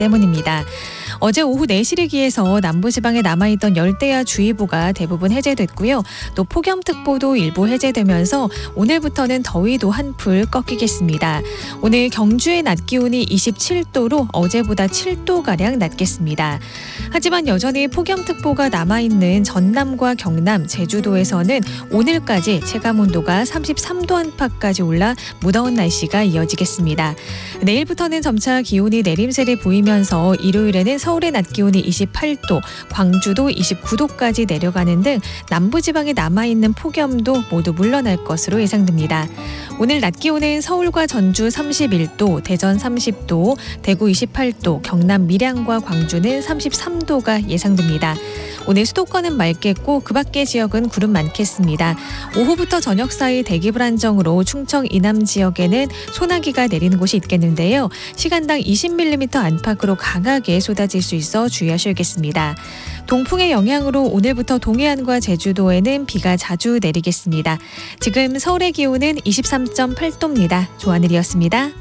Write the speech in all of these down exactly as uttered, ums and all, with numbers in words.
때문입니다. 어제 오후 네 시를 기해서 남부지방에 남아있던 열대야주의보가 대부분 해제됐고요. 또 폭염특보도 일부 해제되면서 오늘부터는 더위도 한풀 꺾이겠습니다. 오늘 경주의 낮 기온이 이십칠 도로 어제보다 칠 도가량 낮겠습니다. 하지만 여전히 폭염특보가 남아있는 전남과 경남, 제주도에서는 오늘까지 체감온도가 삼십삼 도 안팎까지 올라 무더운 날씨가 이어지겠습니다. 내일부터는 점차 기온이 내림세를 보이면서 일요일에는 서울의 낮 기온이 이십팔 도, 광주도 이십구 도까지 내려가는 등 남부지방에 남아있는 폭염도 모두 물러날 것으로 예상됩니다. 오늘 낮 기온은 서울과 전주 삼십일 도, 대전 삼십 도, 대구 이십팔 도, 경남 밀양과 광주는 삼십삼 도가 예상됩니다. 오늘 수도권은 맑겠고 그 밖의 지역은 구름 많겠습니다. 오후부터 저녁 사이 대기 불안정으로 충청 이남 지역에는 소나기가 내리는 곳이 있겠는데요. 시간당 이십 밀리미터 안팎으로 강하게 쏟아질 수 있어 주의하셔야겠습니다. 동풍의 영향으로 오늘부터 동해안과 제주도에는 비가 자주 내리겠습니다. 지금 서울의 기온은 이십삼 점 팔 도입니다. 조하늘이었습니다.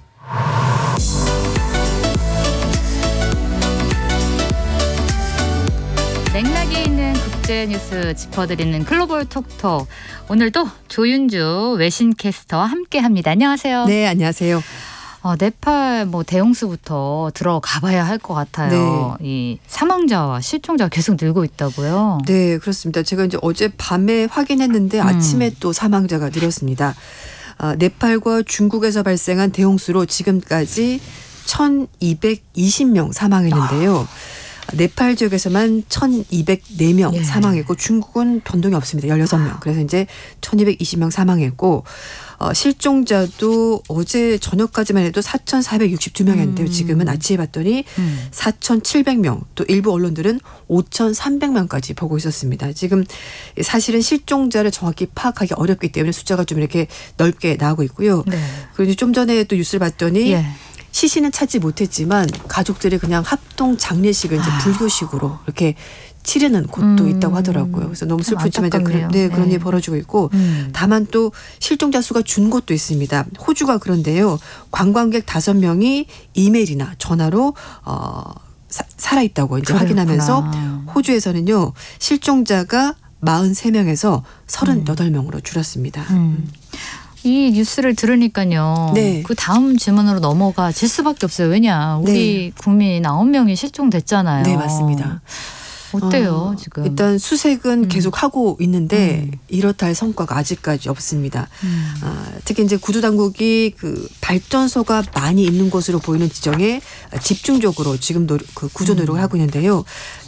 맥락이 있는 국제 뉴스 짚어드리는 글로벌 톡톡. 오늘도 조윤주 외신캐스터와 함께합니다. 안녕하세요. 네, 안녕하세요. 어, 네팔 뭐 대홍수부터 들어가봐야 할 것 같아요. 네. 이 사망자와 실종자가 계속 늘고 있다고요. 네, 그렇습니다. 제가 이제 어제 밤에 확인했는데 음. 아침에 또 사망자가 늘었습니다. 아, 네팔과 중국에서 발생한 대홍수로 지금까지 천이백이십 명 사망했는데요. 아. 네팔 지역에서만 천이백사 명 네. 사망했고 중국은 변동이 없습니다. 열여섯 명. 그래서 이제 천이백이십 명 사망했고 어, 실종자도 어제 저녁까지만 해도 사천사백육십이 명이었는데요. 지금은 아침에 봤더니 음. 사천칠백 명, 또 일부 언론들은 오천삼백 명까지 보고 있었습니다. 지금 사실은 실종자를 정확히 파악하기 어렵기 때문에 숫자가 좀 이렇게 넓게 나오고 있고요. 네. 그리고 좀 전에 또 뉴스를 봤더니 예. 시신은 찾지 못했지만 가족들이 그냥 합동 장례식을 이제 불교식으로 이렇게 치르는 곳도 음. 있다고 하더라고요. 그래서 너무 슬프지만 그런, 네, 그런 네. 일이 벌어지고 있고 음. 다만 또 실종자 수가 준 곳도 있습니다. 호주가 그런데요. 관광객 다섯 명이 이메일이나 전화로 어, 사, 살아있다고 이제 그렇구나. 확인하면서 호주에서는요. 실종자가 사십삼 명에서 삼십팔 명으로 줄었습니다. 음. 이 뉴스를 들으니까요. 네. 그 다음 질문으로 넘어가 질 수밖에 없어요. 왜냐. 우리 네. 국민 아홉 명이 실종됐잖아요. 네, 맞습니다. 어때요 어, 지금? 일단 수색은 음. 계속 하고 있는데 음. 이렇다 할 성과가 아직까지 없습니다. 음. 어, 특히 이제 구조당국이 그 발전소가 많이 있는 곳으로 보이는 지정에 집중적으로 지금 노력, 그 구조 노력을 음. 하고 있는데요.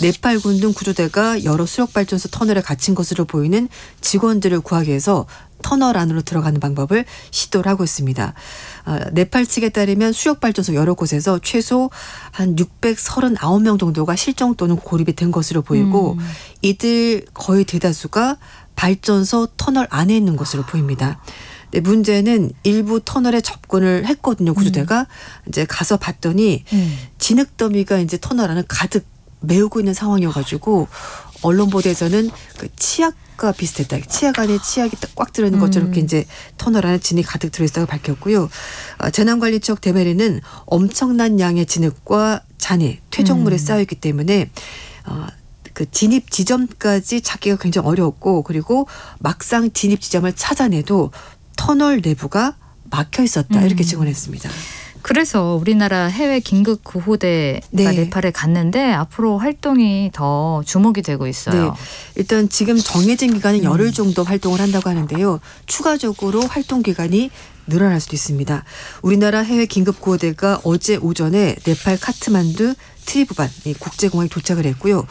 네팔군 등 구조대가 여러 수력발전소 터널에 갇힌 것으로 보이는 직원들을 구하기 위해서 터널 안으로 들어가는 방법을 시도를 하고 있습니다. 어, 네팔 측에 따르면 수력발전소 여러 곳에서 최소 한 육백삼십구 명 정도가 실종 또는 고립이 된 것으로 보이고 음. 이들 거의 대다수가 발전소 터널 안에 있는 것으로 보입니다. 네, 문제는 일부 터널에 접근을 했거든요. 구조대가. 음. 이제 가서 봤더니 음. 진흙더미가 이제 터널 안을 가득 메우고 있는 상황이어가지고 언론 보도에서는 그 치약과 비슷했다. 치약 안에 치약이 꽉 들어있는 것처럼 이렇게 이제 터널 안에 진이 가득 들어있다고 밝혔고요. 어, 재난관리청 대변인은 엄청난 양의 진흙과 잔해, 퇴적물에 음. 쌓여있기 때문에 어, 그 진입 지점까지 찾기가 굉장히 어려웠고 그리고 막상 진입 지점을 찾아내도 터널 내부가 막혀 있었다. 이렇게 증언했습니다. 그래서 우리나라 해외 긴급 구호대가 네. 네팔에 갔는데 앞으로 활동이 더 주목이 되고 있어요. 네. 일단 지금 정해진 기간은 음. 열흘 정도 활동을 한다고 하는데요. 추가적으로 활동 기간이 늘어날 수도 있습니다. 우리나라 해외 긴급 구호대가 어제 오전에 네팔 카트만두 트리부반 국제공항에 도착을 했고요.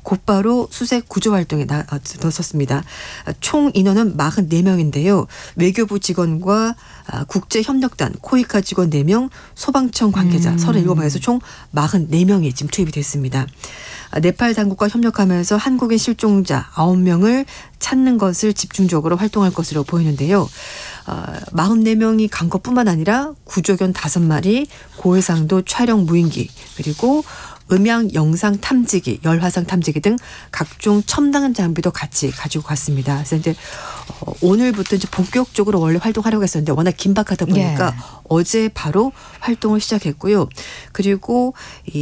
곧바로 수색 구조 활동에 나섰습니다. 총 인원은 사십사 명인데요. 외교부 직원과 국제협력단 코이카 직원 네 명, 소방청 관계자 음. 삼십칠 명에서 총 사십사 명이 지금 투입이 됐습니다. 네팔 당국과 협력하면서 한국인 실종자 아홉 명을 찾는 것을 집중적으로 활동할 것으로 보이는데요. 사십사 명이 간 것뿐만 아니라 구조견 다섯 마리, 고해상도 촬영 무인기 그리고 음향 영상 탐지기, 열화상 탐지기 등 각종 첨단 장비도 같이 가지고 갔습니다. 그래서 이제 오늘부터 이제 본격적으로 원래 활동하려고 했었는데 워낙 긴박하다 보니까 예. 어제 바로 활동을 시작했고요. 그리고 이